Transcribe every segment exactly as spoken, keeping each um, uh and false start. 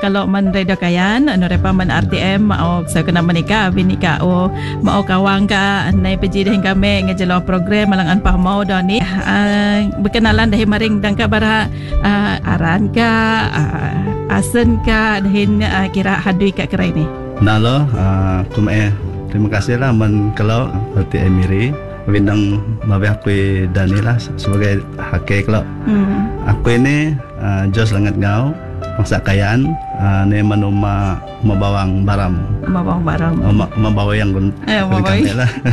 kalau man radio kayan anu repa man R T M mau sa kena menikah binika o mau kawang ka nai peji deh kami ngejelo program malang anpah mau dah ni uh, berkenalan dah maring dangka bara uh, aran ka uh, asen ka dahin uh, kira hadui ka kerai ni. Nalo uh, kumai terima kasih lah man kalau R T M Miri bindang mabeh aku Daniela sebagai hakik lo. Hmm. Aku ini uh, jos langat ngau masa kayaan uh, ne manuma mabawang baram. Mabawang baram. Uh, ma, mabawa yang gun. Eh, mabawa.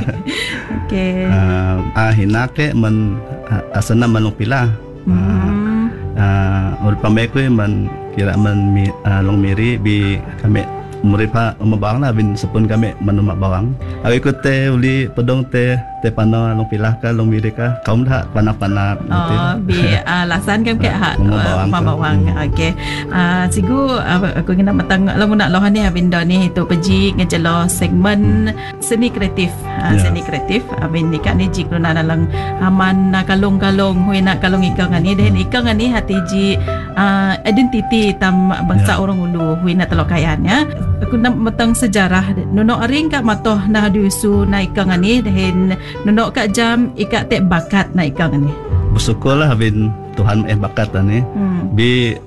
Okey. Uh, ah hinake man uh, asana manung pila. Hmm. Uh, uh, ul pameku man kira man mi, uh, long miri bi kami muripa umabang lah bin sepun kami menumak bawang. Aku ikut teh uli pedong teh teh panau long pilah ka long miri ka kaum dah panak-panak. Oh bi uh, lasan kan ke hak bawang. bawang. Okey. Uh, sigu uh, aku ingin matang lamun nak lohan ni abin ni itu peji ngejelo segmen seni kreatif. Uh, yeah. Seni kreatif abin ni kan ni jikluna dalang aman kalung-kalung hui nak kalung ikang ni dan ikang ni hati ji uh, identiti tam bangsa yeah. Orang Ulu hui nak telokayan ya. Aku nak matang sejarah nono aring kat matoh nah diusu na ikang ni dan nono kat jam ikat tek bakat na ikang ni. Bersyukur lah bin Tuhan eh bakat ni. Hmm. Bi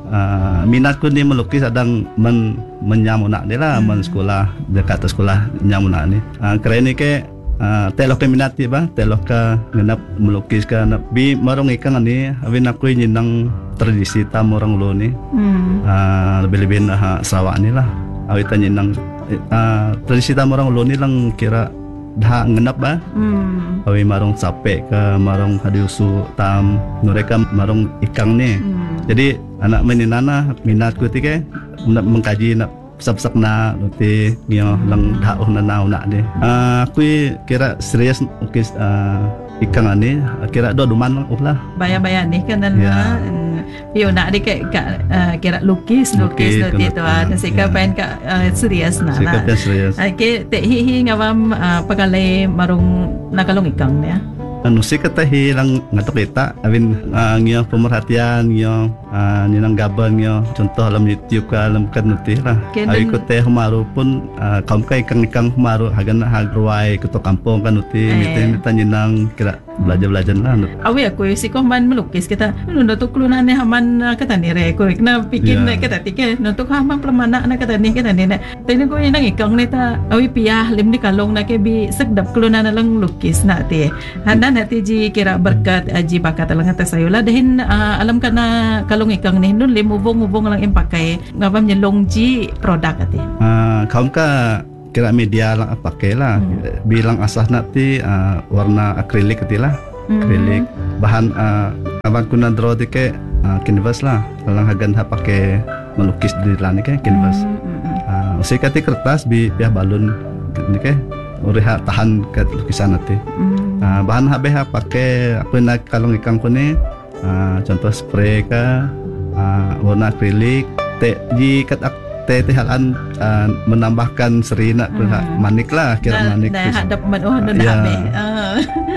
uh, minatku ni melukis adang men menyamunak dia lah hmm. men sekolah dekat sekolah nyamunak ni. Uh, kerana ni ke uh, telok ke minat ba telok ke ngenap melukis ke bi marong ikang ni abin aku nyinang tradisi tam orang Ulu ni. Hmm. Uh, lebih-lebih nah Sarawak ni lah. Awita nyinang uh, tradisi tam orang Ulu ni lang kira dah ngenap ba. Hmm. Awi marong capek ke marong hadiusu tam mereka marong ikang ni. Hmm. Jadi anak meninana minatku ti ke nak mengkaji nak sap-sap na nuti ngio lang dauh na nau nak ni. Uh, aku kira serius ukis uh, ikang ani kira do duman lah. Bayar-bayar ni kan dan yeah. Yo nak dek kat uh, kira lukis lukis nuti tu ah sika pen kat uh, serius na. Sika pen serius. Okey tek hi hi ngawam uh, pakalai marung nakalong ikang ni ah. Anu si kata hilang ngatok kita abin uh, ngio pemerhatian ngio uh, ninang gaban ngio contoh dalam YouTube ka dalam kan nuti lah. Abi ko teh maru pun uh, kaum kai ikang-ikang maru hagan hagruai keto kampung kan nuti eh. Mite mita ninang kira belajar-belajar lah. Awi aku si ko man melukis kita nundo tu klunan ni haman kata ni re ko kena bikin yeah. Kata tike nutuk haman pelamana na kata ni kata ni tene ko inang ikang ni ta awi piah lim ni kalong na ke bi sekdap klunan lang lukis na ti. Handa nanti ji kira berkat aji bakat lang atas sayula dahin uh, alam ka na kalong ikang ni nun lim mubong-mubong lang impakai ngapam nyelong ji produk ati. Ah kaum ka kira media lang pakai lah. Hmm. Bilang asah nanti uh, warna akrilik ati lah. Hmm. Akrilik bahan uh, abang kuna draw ti ke uh, canvas lah. Lang hagan ha pakai melukis di lan ke canvas. Hmm. Uh, usai kati kertas bi piah balun ni ke uriha tahan ke lukisan nanti. Hmm. Uh, bahan H B H pakai apa nak kalung ikang ko ni uh, contoh spray ka uh, warna akrilik te ji kat te te halan uh, menambahkan seri nak hmm. manik lah kira nah, manik nah hadap man oh nuna ya. Be ah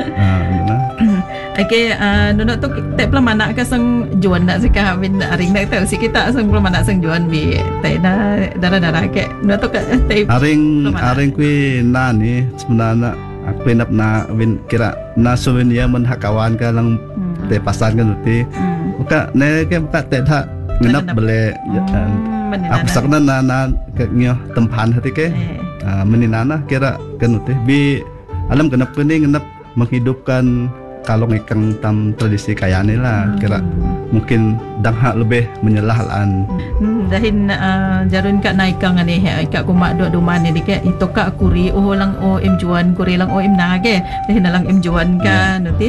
uh, okey uh, nuna tu te pula mana ka sang juan nak sika bin aring nak tahu si kita sang pula mana sang juan bi te na dara-dara ke nuna tu te aring aring kui na ni sebenarnya aku nak na win kira na souvenir men hakawan ka lang hmm. te pasan kan uti hmm. Buka ne ke buka te tha ngenap bele hmm, aku sakna na na ke ngio tempan hati ke eh. uh, meninana kira kan uti bi alam genap kuning ngenap menghidupkan kalong ikang tam tradisi kaya ni lah hmm. Kira mungkin dah hak lebih menyelah an hmm, dahin uh, jarun kat naikang ni kat kumak dua duman ni ke itu kak kuri oh lang oh im juan kuri lang oh im nage dahin lang im juan ka nanti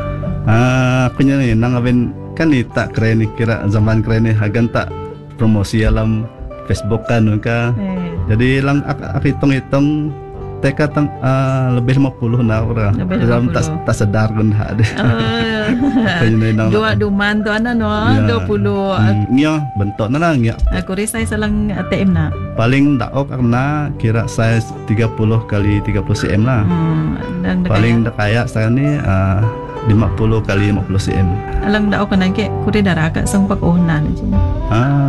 ah aku ni nang aben kan ni tak keren ni kira zaman keren ni hagan tak promosi alam Facebook kan ka eh. Jadi lang ak hitung-hitung teka tang uh, lebih lima puluh na orang dalam tak tak sedar kan hak dia. Dua duman tu ana no dua puluh. Ngio bentuk na lang ngio. Aku risai salang A T M na. Paling daok karena kira size tiga puluh kali tiga puluh cm lah. Hmm, paling dak kaya sekarang ni uh, lima puluh kali lima puluh cm. Alang daok kan ke kuri darah kat sang pak ohnan aja. Ah,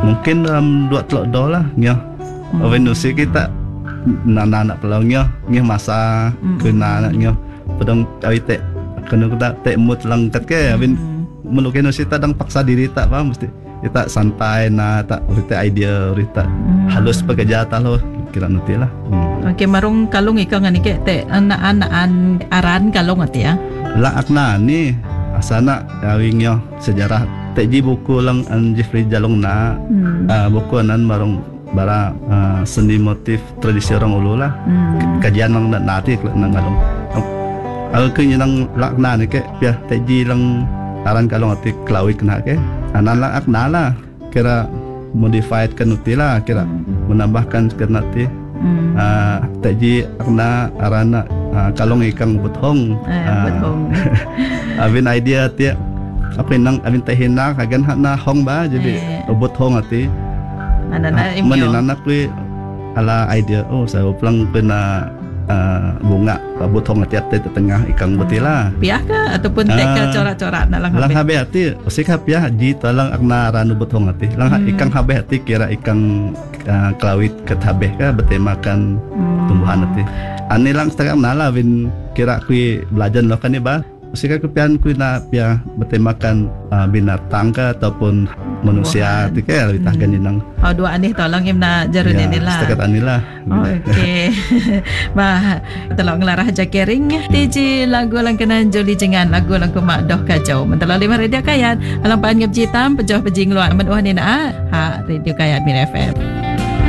mungkin dalam dua telok do lah nyo. Hmm. Venusi kita nana-nana pelau nyo, nyo masa hmm. kena anak nyo. Pedang awite kena kita tek mood lang kat ke abin melukin usi tadang paksa diri tak apa mesti kita santai na tak urita idea urita hmm. halus pekerja tak lo kira nanti lah. Hmm. Okey marung kalung ika ngani ke te anak-anak aran kalung ati ya. Lah akna ni asana awing yo sejarah teji buku lang an Jeffrey Jalong na hmm. uh, buku anan marung bara uh, seni motif tradisi orang ulu lah. Hmm. Kajian lang na nati nang kalung. Aku kini nang lakna ni ke pia teji lang aran kalung ati klawik na ke anan lang akna lah kira modified kan uti lah kira hmm. menambahkan kan nanti hmm. uh, teji akna arana uh, kalung ikang buthong eh, uh, buthong abin idea ti apa nang abin tehina kagan na hong ba jadi eh. buthong ati anana uh, maninanak wi ala idea oh saya pulang pena Uh, bunga buthong ati ati tengah ikang butila piah ke ataupun uh, teka corak-corak na lang lang habe ati usik piah ji talang akna ranu buthong ati lang hmm. ikang habe ati kira ikang uh, klawit ket habe ka betemakan hmm. tumbuhan ati ani lang setengah nala win kira kui belajar lo kan ba usik ku pian ku na piah betemakan uh, binatang ka ataupun manusia ti ke litah hmm. ganinang oh dua aneh tolong im na jarun ya, nila setakat anila oh, okey bah tolong larah jakering tiji lagu lang kena joli jengan lagu lang ku mak doh kacau mentala lima radio kayat alang pan ngep jitam pejah pejing luar men wah ni na ha radio kayat Min F M.